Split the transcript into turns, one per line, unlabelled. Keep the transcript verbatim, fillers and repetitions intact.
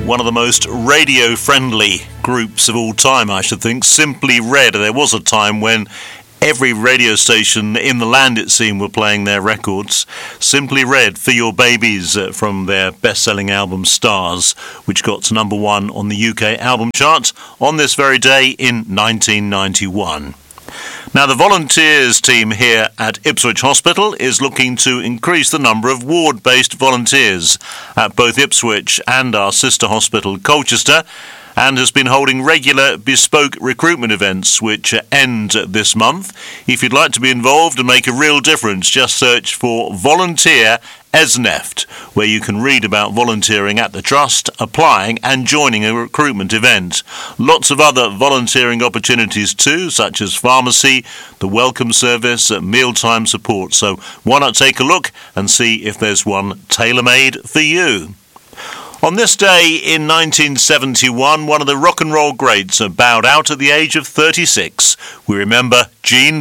One of the most radio-friendly groups of all time, I should think, Simply Red. There was a time when every radio station in the land, it seemed, were playing their records. Simply Red, For Your Babies, uh, from their best-selling album Stars, which got to number one on the U K album chart on this very day in nineteen ninety-one. Now, the volunteers team here at Ipswich Hospital is looking to increase the number of ward-based volunteers at both Ipswich and our sister hospital, Colchester, and has been holding regular bespoke recruitment events which end this month. If you'd like to be involved and make a real difference, just search for Volunteer ESNEFT, where you can read about volunteering at the Trust, applying and joining a recruitment event. Lots of other volunteering opportunities too, such as pharmacy, the welcome service, mealtime support. So why not take a look and see if there's one tailor-made for you? On this day in nineteen seventy-one, one of the rock and roll greats bowed out at the age of thirty-six. We remember Gene